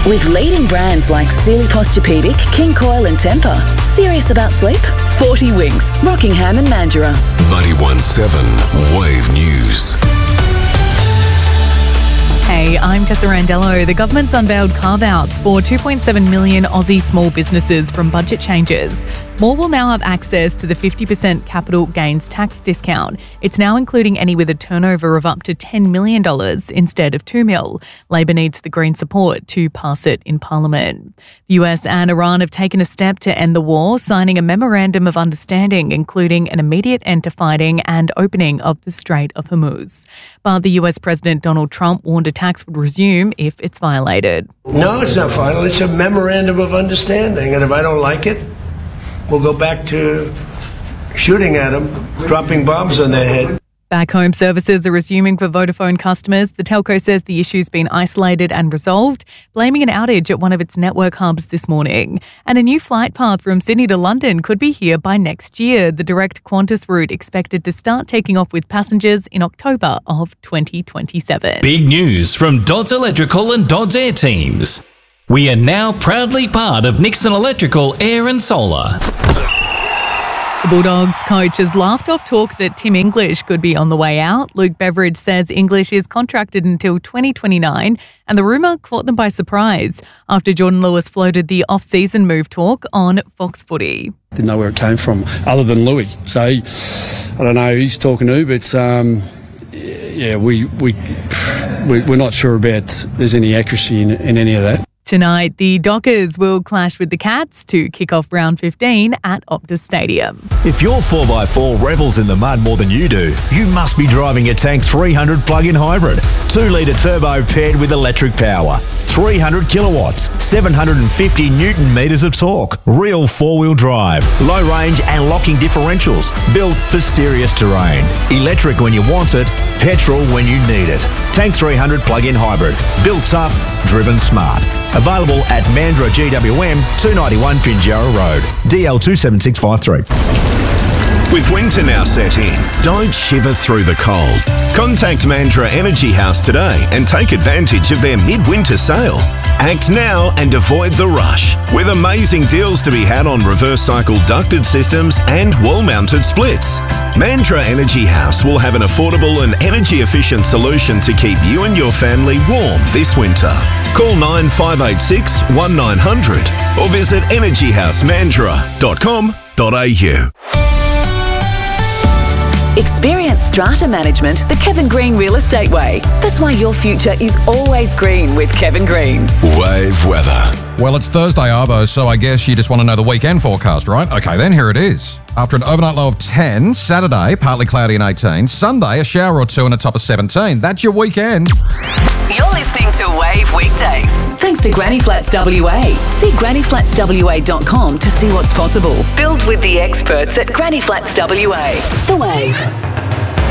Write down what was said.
With leading brands like Sealy Posturepedic, King Coil and Tempur. Serious about sleep? 40 Winks, Rockingham and Mandurah. 91.7 Wave News. Hey, I'm Tessa Randello. The government's unveiled carve-outs for 2.7 million Aussie small businesses from budget changes. More will now have access to the 50% capital gains tax discount. It's now including any with a turnover of up to $10 million instead of $2 million. Labor needs the Green support to pass it in Parliament. The US and Iran have taken a step to end the war, signing a memorandum of understanding, including an immediate end to fighting and opening of the Strait of Hormuz. But the US President Donald Trump warned attacks would resume if it's violated. No, it's not final. It's a memorandum of understanding. And if I don't like it, we'll go back to shooting at them, dropping bombs on their head. Back home services are resuming for Vodafone customers. The telco says the issue's been isolated and resolved, blaming an outage at one of its network hubs this morning. And a new flight path from Sydney to London could be here by next year. The direct Qantas route expected to start taking off with passengers in October of 2027. Big news from Dodds Electrical and Dodds Air teams. We are now proudly part of Nixon Electrical Air and Solar. The Bulldogs coach has laughed off talk that Tim English could be on the way out. Luke Beveridge says English is contracted until 2029, and the rumour caught them by surprise after Jordan Lewis floated the off-season move talk on Fox Footy. Didn't know where it came from other than Louis. So, I don't know who he's talking to, but we're not sure about there's any accuracy in any of that. Tonight, the Dockers will clash with the Cats to kick off round 15 at Optus Stadium. If your 4x4 revels in the mud more than you do, you must be driving a Tank 300 plug-in hybrid. 2-litre turbo paired with electric power. 300 kilowatts, 750 newton metres of torque. Real four-wheel drive. Low range and locking differentials. Built for serious terrain. Electric when you want it. Petrol when you need it. Tank 300 plug-in hybrid. Built tough, driven smart. Available at Mandurah GWM, 291 Pinjarra Road, DL 27653. With winter now set in, don't shiver through the cold. Contact Mandurah Energy House today and take advantage of their midwinter sale. Act now and avoid the rush, with amazing deals to be had on reverse cycle ducted systems and wall-mounted splits. Mandurah Energy House will have an affordable and energy-efficient solution to keep you and your family warm this winter. Call 9586 1900 or visit energyhousemandurah.com.au. Experience strata management the Kevin Green Real Estate Way. That's why your future is always green with Kevin Green. Wave weather. Well, it's Thursday, Arvo, so I guess you just want to know the weekend forecast, right? Okay, then here it is. After an overnight low of 10, Saturday, partly cloudy and 18. Sunday, a shower or two and a top of 17. That's your weekend. You're listening to Wave Weekdays. Thanks to Granny Flats WA. See grannyflatswa.com to see what's possible. Build with the experts at Granny Flats WA. The Wave.